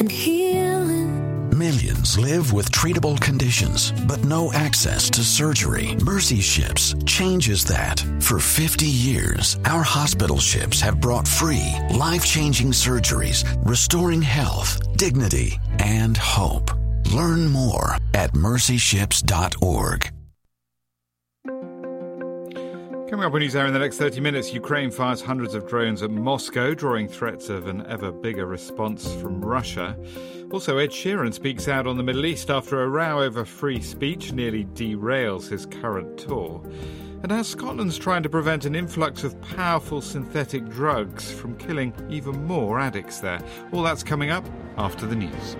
and healing. Millions live with treatable conditions, but no access to surgery. Mercy Ships changes that. For 50 years, our hospital ships have brought free, life-changing surgeries, restoring health, dignity, and hope. Learn more at mercyships.org. Coming up on NewsHour in the next 30 minutes, Ukraine fires hundreds of drones at Moscow, drawing threats of an ever bigger response from Russia. Also, Ed Sheeran speaks out on the Middle East after a row over free speech nearly derails his current tour. And how Scotland's trying to prevent an influx of powerful synthetic drugs from killing even more addicts there. All that's coming up after the news.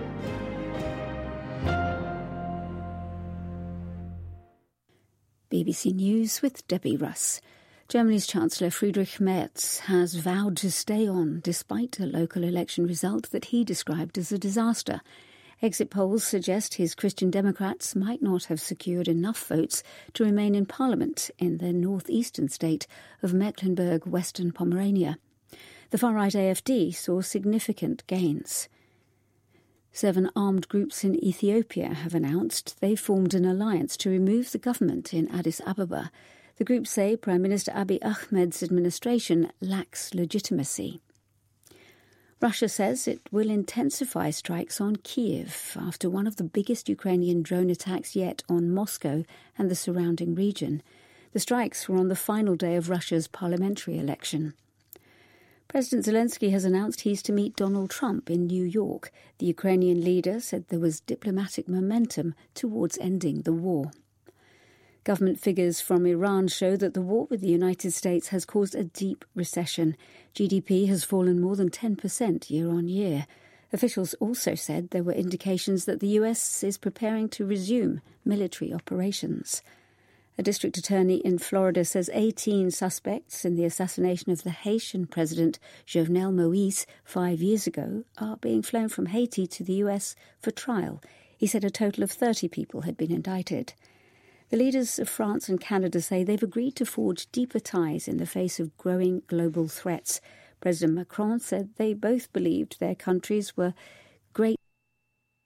BBC News with Debbie Russ. Germany's Chancellor Friedrich Merz has vowed to stay on despite a local election result that he described as a disaster. Exit polls suggest his Christian Democrats might not have secured enough votes to remain in Parliament in the northeastern state of Mecklenburg-Western Pomerania. The far-right AfD saw significant gains. 7 armed groups in Ethiopia have announced they formed an alliance to remove the government in Addis Ababa. The groups say Prime Minister Abiy Ahmed's administration lacks legitimacy. Russia says it will intensify strikes on Kyiv after one of the biggest Ukrainian drone attacks yet on Moscow and the surrounding region. The strikes were on the final day of Russia's parliamentary election. President Zelensky has announced he's to meet Donald Trump in New York. The Ukrainian leader said there was diplomatic momentum towards ending the war. Government figures from Iran show that the war with the United States has caused a deep recession. GDP has fallen more than 10% year on year. Officials also said there were indications that the US is preparing to resume military operations. A district attorney in Florida says 18 suspects in the assassination of the Haitian president Jovenel Moïse 5 years ago are being flown from Haiti to the US for trial. He said a total of 30 people had been indicted. The leaders of France and Canada say they've agreed to forge deeper ties in the face of growing global threats. President Macron said they both believed their countries were